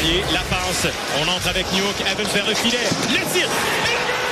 Poirier, la passe. On entre avec Newhook, Evans vers le filet. Le tir! Et le but!